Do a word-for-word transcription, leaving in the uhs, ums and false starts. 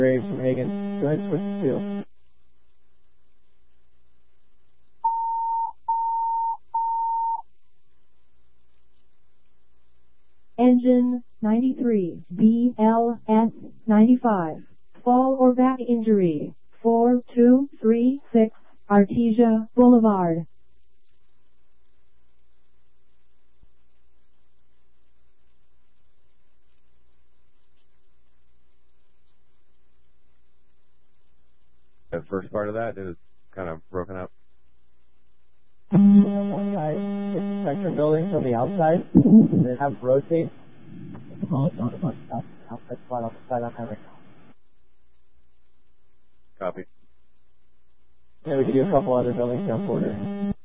Graves from Hagen. Go ahead and switch to field. Engine ninety-three, B L S ninety-five. Fall or back injury. four two three six, Artesia Boulevard. The first part of that is kind of broken up. One guy, it's sector building from the outside, and then have rotate. Oh, it's not, it's not, out, outside spot, outside on right now. Copy. Yeah, we could do a couple other buildings down quarter.